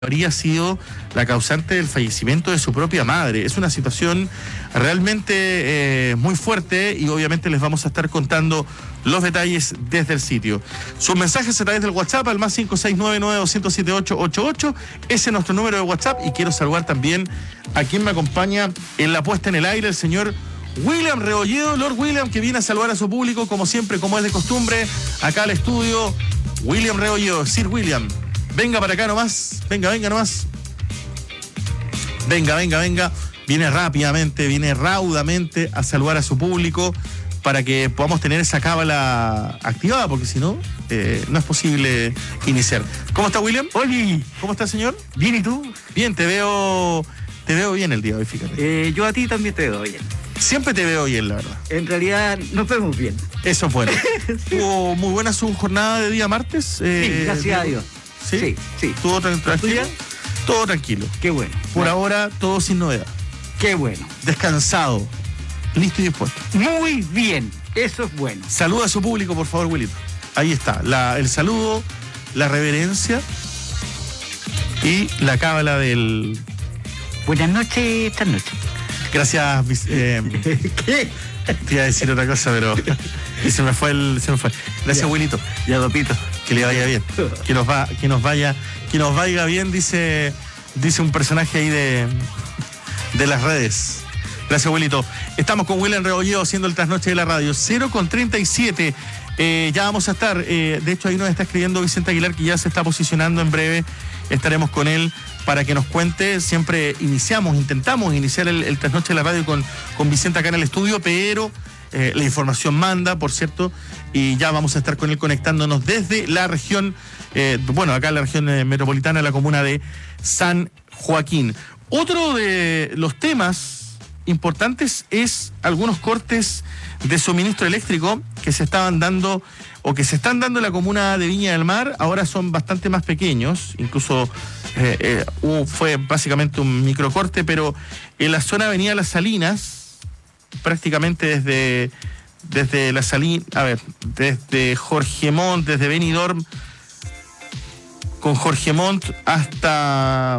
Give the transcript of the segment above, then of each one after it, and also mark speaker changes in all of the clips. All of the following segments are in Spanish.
Speaker 1: habría sido la causante del fallecimiento de su propia madre. Es una situación realmente muy fuerte y obviamente les vamos a estar contando los detalles desde el sitio. Sus mensajes a través del WhatsApp al más 569-900-7888. Ese es nuestro número de WhatsApp y quiero saludar también a quien me acompaña en la puesta en el aire, el señor William Rebolledo. Lord William, que viene a saludar a su público como siempre, como es de costumbre, acá al estudio. William Rebolledo, Sir William. Venga para acá nomás, venga nomás. Venga. Viene rápidamente, viene raudamente a saludar a su público para que podamos tener esa cábala activada, porque si no, no es posible iniciar. ¿Cómo está, William?
Speaker 2: Oli.
Speaker 1: ¿Cómo está, señor?
Speaker 2: Bien, ¿y tú?
Speaker 1: Bien, te veo bien el día de hoy, fíjate.
Speaker 2: Yo a ti también te veo bien.
Speaker 1: Siempre te veo bien, la verdad.
Speaker 2: En realidad nos vemos bien.
Speaker 1: Eso es bueno. ¿Tuvo muy buena su jornada de día martes?
Speaker 2: Sí, gracias a Dios.
Speaker 1: ¿Sí?
Speaker 2: Sí.
Speaker 1: ¿Todo tranquilo? Todo tranquilo.
Speaker 2: Qué bueno.
Speaker 1: Por ahora, todo sin novedad.
Speaker 2: Qué bueno.
Speaker 1: Descansado. Listo y dispuesto.
Speaker 2: Muy bien. Eso es bueno.
Speaker 1: Saluda a su público, por favor, Wilito. Ahí está. El saludo, la reverencia y la cábala del...
Speaker 2: Buenas noches, esta noche.
Speaker 1: Gracias.
Speaker 2: ¿Qué?
Speaker 1: Te iba a decir otra cosa, pero se me fue. Gracias, ya. Wilito.
Speaker 2: Ya, Dopito.
Speaker 1: Que le vaya bien. Que nos vaya bien, dice un personaje ahí de las redes. Gracias, Wilito. Estamos con William Rebolledo haciendo el trasnoche de la radio. 0:37. Ya vamos a estar. De hecho, ahí nos está escribiendo Vicente Aguilar, que ya se está posicionando en breve. Estaremos con él para que nos cuente. Siempre intentamos iniciar el trasnoche de la radio con Vicente acá en el estudio, pero la información manda, por cierto, y ya vamos a estar con él conectándonos desde la región, acá en la región metropolitana, la comuna de San Joaquín. Otro de los temas importantes es algunos cortes de suministro eléctrico que se estaban dando o que se están dando en la comuna de Viña del Mar. Ahora son bastante más pequeños, incluso fue básicamente un microcorte, pero en la zona Avenida Las Salinas, prácticamente desde la Salina, desde Jorge Montt, desde Benidorm con Jorge Montt hasta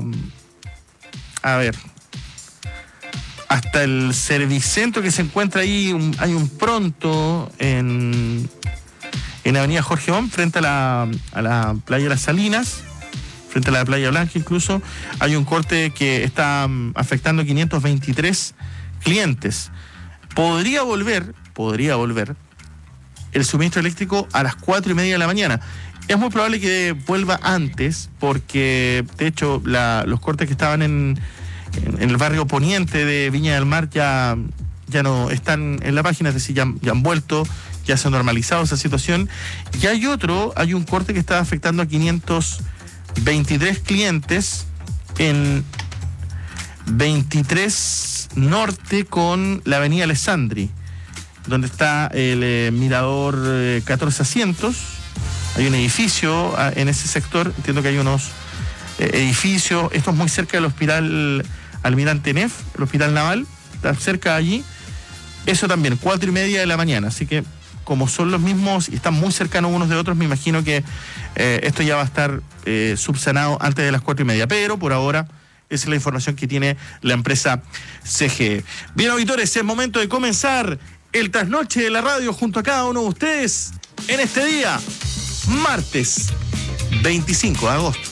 Speaker 1: hasta el Servicentro que se encuentra ahí. Hay un pronto en Avenida Jorge Montt, frente a la playa de Las Salinas, frente a la Playa Blanca incluso. Hay un corte que está afectando 523 clientes. Podría volver el suministro eléctrico a las 4:30 de la mañana. Es muy probable que vuelva antes, porque de hecho los cortes que estaban en el barrio poniente de Viña del Mar ya no están en la página, es decir, ya han vuelto, ya se ha normalizado esa situación. Y hay un corte que está afectando a 523 clientes en 23 Norte con la avenida Alessandri, donde está el mirador 14 asientos. Hay un edificio en ese sector, entiendo que hay unos edificios. Esto es muy cerca del hospital Almirante Neff, el hospital naval, está cerca de allí. Eso también, 4:30 de la mañana. Así que, como son los mismos y están muy cercanos unos de otros, me imagino que esto ya va a estar subsanado antes de las 4:30. Pero por ahora, esa es la información que tiene la empresa CGE. Bien, auditores, es momento de comenzar el trasnoche de la radio junto a cada uno de ustedes en este día, martes 25 de agosto.